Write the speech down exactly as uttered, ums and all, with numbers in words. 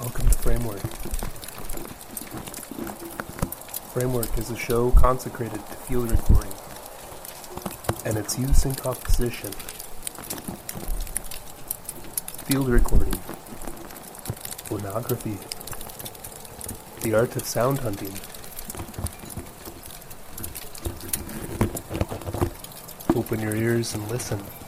Welcome to Framework. Framework is a show consecrated to field recording and its use in composition. Field recording, phonography, the art of sound hunting. Open your ears and listen.